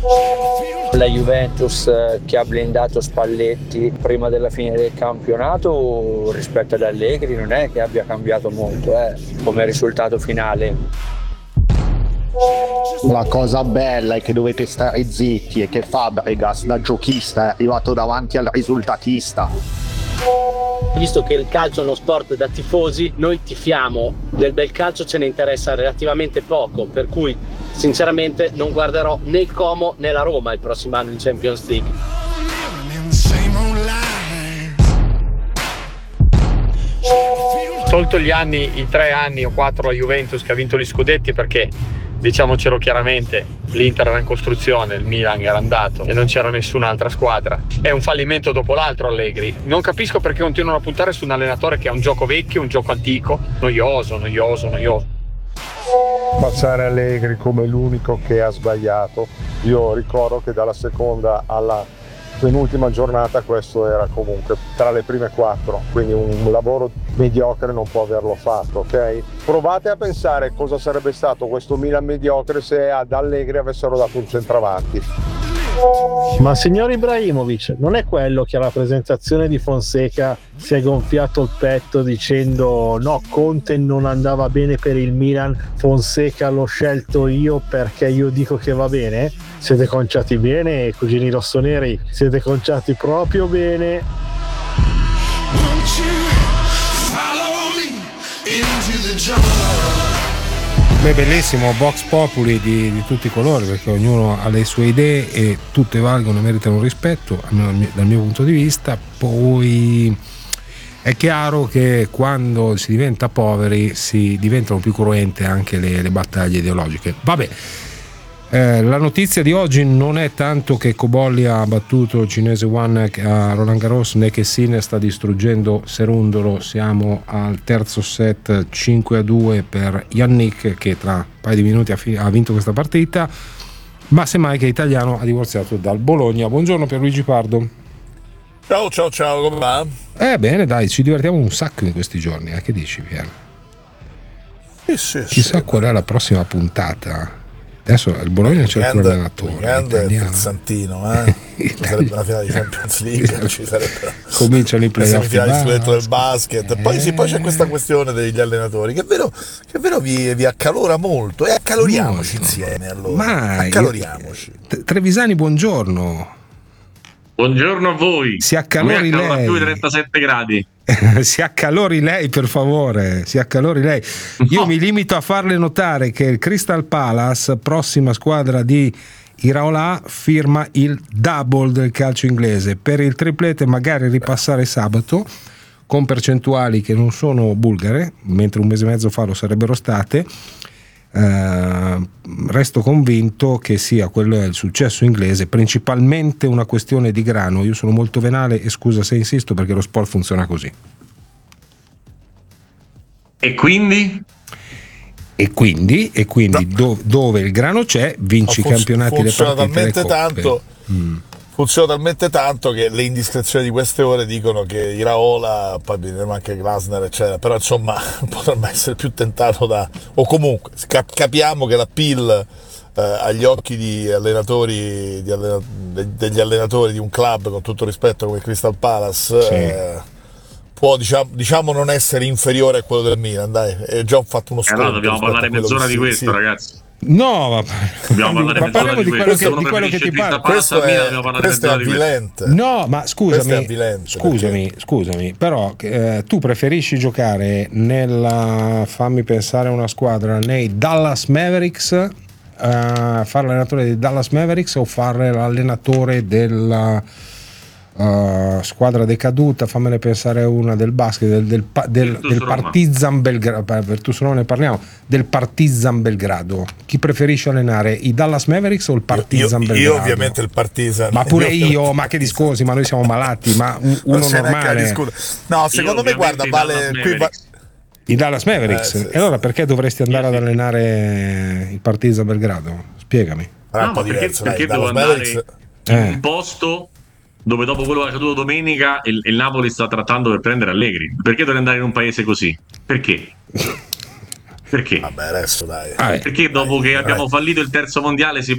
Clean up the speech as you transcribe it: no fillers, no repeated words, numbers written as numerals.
La Juventus che ha blindato Spalletti prima della fine del campionato rispetto ad Allegri non è che abbia cambiato molto come risultato finale. La cosa bella è che dovete stare zitti e che Fabregas da giochista è arrivato davanti al risultatista. Visto che il calcio è uno sport da tifosi, noi tifiamo, del bel calcio ce ne interessa relativamente poco, per cui sinceramente non guarderò né il Como né la Roma il prossimo anno in Champions League. Tolto gli anni, i 3 anni o 4 la Juventus che ha vinto gli scudetti, perché diciamocelo chiaramente, l'Inter era in costruzione, il Milan era andato e non c'era nessun'altra squadra. È un fallimento dopo l'altro Allegri. Non capisco perché continuano a puntare su un allenatore che ha un gioco vecchio, un gioco antico, noioso. Passare Allegri come l'unico che ha sbagliato. Io ricordo che dalla seconda alla penultima giornata questo era comunque tra le prime 4, quindi un lavoro mediocre non può averlo fatto, ok? Provate a pensare cosa sarebbe stato questo Milan mediocre se ad Allegri avessero dato un centravanti. Ma signor Ibrahimovic, non è quello che alla presentazione di Fonseca si è gonfiato il petto dicendo no, Conte non andava bene per il Milan, Fonseca l'ho scelto io perché io dico che va bene? Siete conciati bene, cugini rossoneri, siete conciati proprio bene. Beh, bellissimo, Vox Populi di tutti i colori, perché ognuno ha le sue idee e tutte valgono e meritano rispetto, almeno dal mio punto di vista. Poi è chiaro che quando si diventa poveri si diventano più cruente anche le battaglie ideologiche. Vabbè, la notizia di oggi non è tanto che Cobolli ha battuto il cinese One a Roland Garros, né che Sinner sta distruggendo Serundolo. Siamo al terzo set 5-2 per Yannick, che tra un paio di minuti ha vinto questa partita, ma semmai che Italiano ha divorziato dal Bologna. Buongiorno Pierluigi Pardo. Ciao, come va? Bene, dai, ci divertiamo un sacco in questi giorni, che dici Pier? Sì, chissà qual è la prossima puntata. Adesso il Bologna c'è il allenatore italiano, Santino, sarebbe una finale di Champions League, ci sarebbero cominciano i playoff del basket. Poi c'è questa questione degli allenatori che è vero vi accalora molto, e accaloriamoci insieme allora. Accaloriamoci. Trevisani, buongiorno. Buongiorno a voi. Si accalori lei. Più di 37 gradi. Si accalori lei, per favore, si accalori lei. Io mi limito a farle notare che il Crystal Palace, prossima squadra di Iraola, firma il double del calcio inglese. Per il triplete magari ripassare sabato, con percentuali che non sono bulgare, mentre un mese e mezzo fa lo sarebbero state. Resto convinto che sia quello il successo inglese principalmente una questione di grano. Io sono molto venale e scusa se insisto, perché lo sport funziona così. E quindi dove il grano c'è vinci i campionati, le partite, le coppe. Funziona talmente tanto che le indiscrezioni di queste ore dicono che Iraola, poi vedremo anche Glasner eccetera, però insomma potrebbe essere più tentato o comunque capiamo che l'appeal agli occhi di allenatori degli allenatori di un club, con tutto rispetto, come Crystal Palace, può diciamo non essere inferiore a quello del Milan, dai, è già fatto uno sconto. No, dobbiamo parlare mezz'ora di questo, ragazzi. No, ma parliamo di quello che ti pare. Questo è avvilente. No, ma scusami, però tu preferisci giocare fammi pensare a una squadra, nei Dallas Mavericks, fare l'allenatore dei Dallas Mavericks o fare l'allenatore della squadra decaduta, fammene pensare a una del basket, del Partizan Belgrado, per tu se no ne parliamo, del Partizan Belgrado. Chi preferisce allenare, i Dallas Mavericks o il Partizan Belgrado? Io ovviamente il Partizan. Ma pure io, ma che discorsi, ma noi siamo malati, ma uno normale. No, secondo me guarda, vale i Dallas Mavericks. Sì. E allora perché dovresti andare ad allenare il Partizan Belgrado? Spiegami. Perché devo andare in un posto dove dopo quello che è accaduto domenica il Napoli sta trattando per prendere Allegri? Perché dovrei andare in un paese così? Perché? Vabbè, adesso dai. Perché dopo che abbiamo fallito il terzo mondiale si